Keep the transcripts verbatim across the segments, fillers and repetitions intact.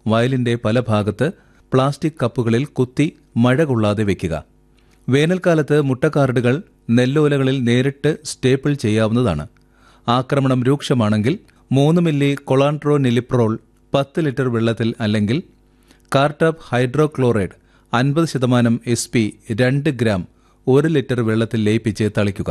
വയലിന്റെ പല ഭാഗത്ത് പ്ലാസ്റ്റിക് കപ്പുകളിൽ കുത്തി മഴ കൊള്ളാതെ വയ്ക്കുക. വേനൽക്കാലത്ത് മുട്ടക്കാർഡുകൾ നെല്ലോലകളിൽ നേരിട്ട് സ്റ്റേപ്പിൾ ചെയ്യാവുന്നതാണ്. ആക്രമണം രൂക്ഷമാണെങ്കിൽ മൂന്ന് മില്ലി കൊളാൻട്രോനിലിപ്രോൾ പത്ത് ലിറ്റർ വെള്ളത്തിൽ അല്ലെങ്കിൽ കാർട്ടാപ്പ് ഹൈഡ്രോക്ലോറൈഡ് അൻപത് ശതമാനം എസ് പി രണ്ട് ഗ്രാം ഒരു ലിറ്റർ വെള്ളത്തിൽ ലയിപ്പിച്ച് തളിക്കുക.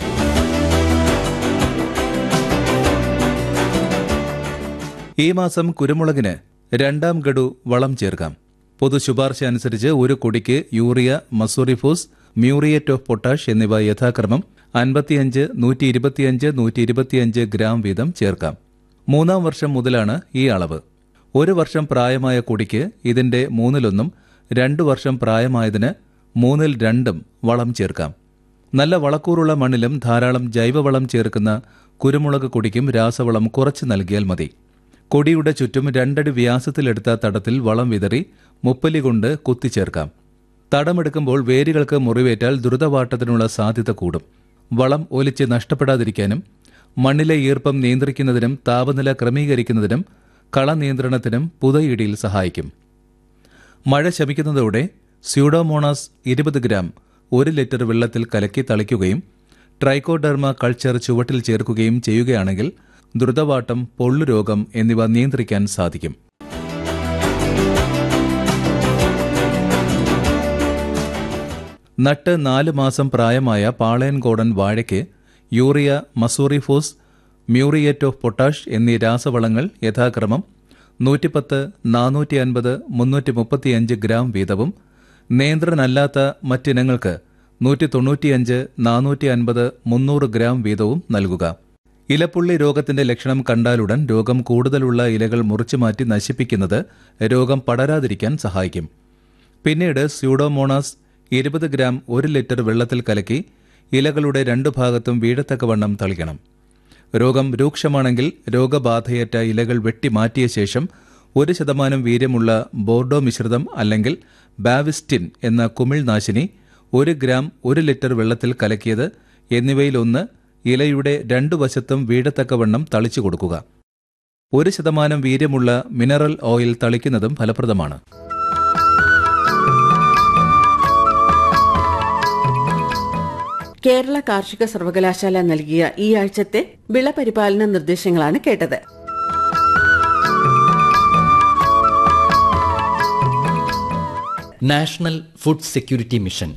ഈ മാസം കുരുമുളകിന് രണ്ടാം ഗഡു വളം ചേർക്കാം. പൊതു ശുപാർശ അനുസരിച്ച് ഒരു കൊടിക്ക് urea, Mussooriphos, muriate of potash എന്നിവ യഥാക്രമം അൻപത്തിയഞ്ച്, നൂറ്റി ഇരുപത്തിയഞ്ച്, നൂറ്റി ഇരുപത്തിയഞ്ച് ഗ്രാം വീതം ചേർക്കാം. മൂന്നാം വർഷം മുതലാണ് ഈ അളവ്. ഒരു വർഷം പ്രായമായ കൊടിക്ക് ഇതിന്റെ മൂന്നിലൊന്നും, രണ്ടു വർഷം പ്രായമായതിന് മൂന്നിൽ രണ്ടും വളം ചേർക്കാം. നല്ല വളക്കൂറുള്ള മണ്ണിലും ധാരാളം ജൈവവളം ചേർക്കുന്ന കുരുമുളക് കൊടിക്കും രാസവളം കുറച്ച് നൽകിയാൽ മതി. കൊടിയുടെ ചുറ്റും രണ്ടടി വ്യാസത്തിലെടുത്ത തടത്തിൽ വളം വിതറി മുപ്പലി കൊണ്ട് കുത്തിച്ചേർക്കാം. തടമെടുക്കുമ്പോൾ വേരുകൾക്ക് മുറിവേറ്റാൽ ദ്രുതവാട്ടത്തിനുള്ള സാധ്യത കൂടും. വളം ഒലിച്ച് നഷ്ടപ്പെടാതിരിക്കാനും മണ്ണിലെ ഈർപ്പം നിയന്ത്രിക്കുന്നതിനും താപനില ക്രമീകരിക്കുന്നതിനും കളനിയന്ത്രണത്തിനും പുതയിടിയിൽ സഹായിക്കും. മഴ ശമിക്കുന്നതോടെ സ്യൂഡോമോണാസ് ഇരുപത് ഗ്രാം ഒരു ലിറ്റർ വെള്ളത്തിൽ കലക്കി തളിക്കുകയും ട്രൈക്കോഡെർമ കൾച്ചർ ചുവട്ടിൽ ചേർക്കുകയും ചെയ്യുകയാണെങ്കിൽ ദ്രുതവാട്ടം, പൊള്ളുരോഗം എന്നിവ നിയന്ത്രിക്കാൻ സാധിക്കും. നട്ട് നാല് മാസം പ്രായമായ പാളയൻകോടൻ വാഴയ്ക്ക് urea, Mussooriphos, muriate of potash എന്നീ രാസവളങ്ങൾ യഥാക്രമം നൂറ്റിപ്പത്ത്, നാനൂറ്റി അൻപത്, മുന്നൂറ്റി മുപ്പത്തിയഞ്ച് ഗ്രാം വീതവും നിയന്ത്രണമല്ലാത്ത മറ്റിനങ്ങൾക്ക് നൂറ്റി തൊണ്ണൂറ്റിയഞ്ച്, നാനൂറ്റി അൻപത്, മുന്നൂറ് ഗ്രാം വീതവും നൽകുക. ഇലപ്പുള്ളി രോഗത്തിന്റെ ലക്ഷണം കണ്ടാലുടൻ രോഗം കൂടുതലുള്ള ഇലകൾ മുറിച്ചുമാറ്റി നശിപ്പിക്കുന്നത് രോഗം പടരാതിരിക്കാൻ സഹായിക്കും. പിന്നീട് സ്യൂഡോമോണാസ് ഇരുപത് ഗ്രാം ഒരു ലിറ്റർ വെള്ളത്തിൽ കലക്കി ഇലകളുടെ രണ്ടു ഭാഗത്തും വീഴത്തക്കവണ്ണം തളിക്കണം. രോഗം രൂക്ഷമാണെങ്കിൽ രോഗബാധയേറ്റ ഇലകൾ വെട്ടിമാറ്റിയ ശേഷം ഒരു ശതമാനം വീര്യമുള്ള ബോർഡോ മിശ്രിതം അല്ലെങ്കിൽ ബാവിസ്റ്റിൻ എന്ന കുമിൾനാശിനി ഒരു ഗ്രാം ഒരു ലിറ്റർ വെള്ളത്തിൽ കലക്കിയത് എന്നിവയിലൊന്ന് ഇലയുടെ രണ്ടു വശത്തും വീഴത്തക്കവണ്ണം തളിച്ചു കൊടുക്കുക. ഒരു ശതമാനം വീര്യമുള്ള മിനറൽ ഓയിൽ തളിക്കുന്നതും ഫലപ്രദമാണ്. കേരള കാർഷിക സർവകലാശാല നൽകിയ ഈ ആഴ്ചത്തെ വിളപരിപാലന നിർദ്ദേശങ്ങളാണ് കേട്ടത്. National food security mission.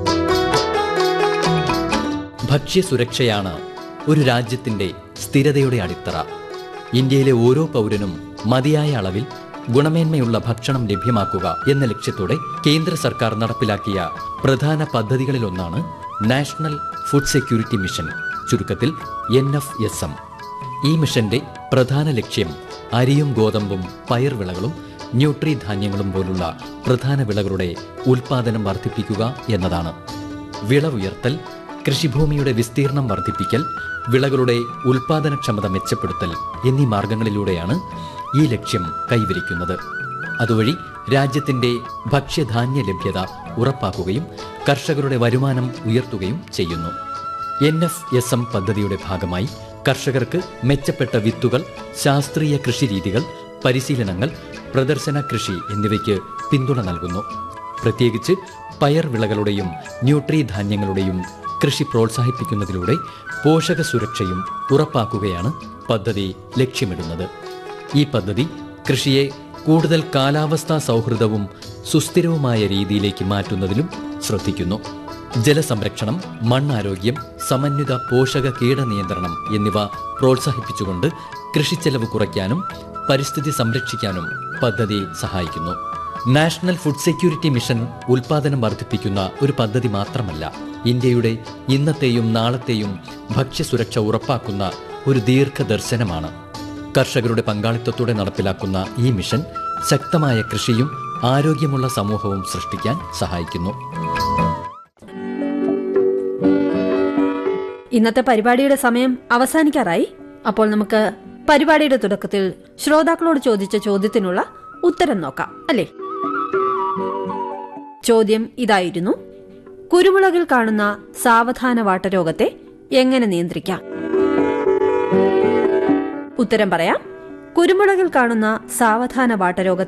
ഭക്ഷ്യസുരക്ഷയാണ് ഒരു രാജ്യത്തിന്റെ സ്ഥിരതയുടെ അടിത്തറ. ഇന്ത്യയിലെ ഓരോ പൗരനും മതിയായ അളവിൽ ഗുണമേന്മയുള്ള ഭക്ഷണം ലഭ്യമാക്കുക എന്ന ലക്ഷ്യത്തോടെ കേന്ദ്ര സർക്കാർ നടപ്പിലാക്കിയ പ്രധാന പദ്ധതികളിലൊന്നാണ് നാഷണൽ ഫുഡ് സെക്യൂരിറ്റി മിഷൻ, ചുരുക്കത്തിൽ എൻ എഫ് എസ് എം. ഈ മിഷന്റെ പ്രധാന ലക്ഷ്യം അരിയും ഗോതമ്പും പയർവിളകളും ന്യൂട്രി ധാന്യങ്ങളും പോലുള്ള പ്രധാന വിളകളുടെ ഉൽപാദനം വർദ്ധിപ്പിക്കുക എന്നതാണ്. വിളവുയർത്തൽ, കൃഷിഭൂമിയുടെ വിസ്തീർണം വർദ്ധിപ്പിക്കൽ, വിളകളുടെ ഉൽപാദനക്ഷമത മെച്ചപ്പെടുത്തൽ എന്നീ മാർഗങ്ങളിലൂടെയാണ് ഈ ലക്ഷ്യം കൈവരിക്കുന്നത്. അതുവഴി രാജ്യത്തിന്റെ ഭക്ഷ്യധാന്യ ലഭ്യത ഉറപ്പാക്കുകയും കർഷകരുടെ വരുമാനം ഉയർത്തുകയും ചെയ്യുന്നു. എൻ എഫ് എസ് എം പദ്ധതിയുടെ ഭാഗമായി കർഷകർക്ക് മെച്ചപ്പെട്ട വിത്തുകൾ, ശാസ്ത്രീയ കൃഷിരീതികൾ, പരിശീലനങ്ങൾ, പ്രദർശന കൃഷി എന്നിവയ്ക്ക് പിന്തുണ നൽകുന്നു. പ്രത്യേകിച്ച് പയർ വിളകളുടെയും ന്യൂട്രി ധാന്യങ്ങളുടെയും കൃഷി പ്രോത്സാഹിപ്പിക്കുന്നതിലൂടെ പോഷക സുരക്ഷയും ഉറപ്പാക്കുകയാണ് പദ്ധതി ലക്ഷ്യമിടുന്നത്. ഈ പദ്ധതി കൃഷിയെ കൂടുതൽ കാലാവസ്ഥാ സൗഹൃദവും സുസ്ഥിരവുമായ രീതിയിലേക്ക് മാറ്റുന്നതിലും ശ്രദ്ധിക്കുന്നു. ജലസംരക്ഷണം, മണ്ണാരോഗ്യം, സമന്വിത പോഷക കീടനിയന്ത്രണം എന്നിവ പ്രോത്സാഹിപ്പിച്ചുകൊണ്ട് കൃഷിച്ചെലവ് കുറയ്ക്കാനും പരിസ്ഥിതി സംരക്ഷിക്കാനും പദ്ധതി സഹായിക്കുന്നു. നാഷണൽ ഫുഡ് സെക്യൂരിറ്റി മിഷൻ ഉൽപാദനം വർദ്ധിപ്പിക്കുന്ന ഒരു പദ്ധതി മാത്രമല്ല, ഇന്ത്യയുടെ ഇന്നത്തെയും നാളത്തെയും ഭക്ഷ്യസുരക്ഷ ഉറപ്പാക്കുന്ന ഒരു ദീർഘദർശനമാണ്. കർഷകരുടെ പങ്കാളിത്തത്തോടെ നടപ്പിലാക്കുന്ന ഈ മിഷൻ ശക്തമായ കൃഷിയും ആരോഗ്യമുള്ള സമൂഹവും സൃഷ്ടിക്കാൻ സഹായിക്കുന്നു. ഇന്നത്തെ പരിപാടിയുടെ സമയം അവസാനിക്കാറായി. അപ്പോൾ നമുക്ക് പരിപാടിയുടെ തുടക്കത്തിൽ ശ്രോതാക്കളോട് ചോദിച്ച ചോദ്യത്തിനുള്ള ഉത്തരം നോക്കാം, അല്ലേ? ചോദ്യം ഇതായിരുന്നു: കുരുമുളകിൽ കാണുന്ന സാവധാന വാട്ടരോഗത്തെ എങ്ങനെ നിയന്ത്രിക്കാം? ഉത്തരം പറയാം. കുരുമുളകിൽ കാണുന്ന സാവധാന വാട്ടരോഗത്തെ